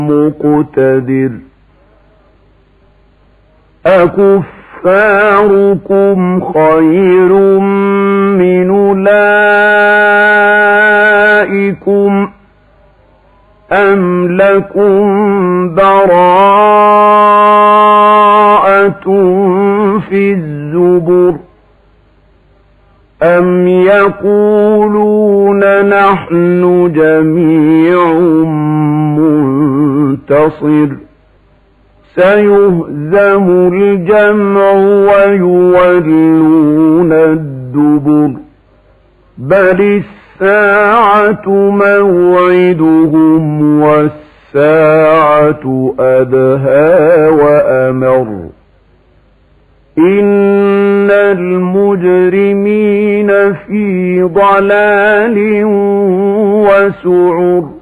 مقتدر أكفاركم خير من أولئكم أم لكم براءة في الزبر أم يقولون نحن جميع منتصر سيهزم الجمع ويولون الدبر بل الساعة موعدهم والساعة أدهى وأمر إن المجرمين في ضلال وسعر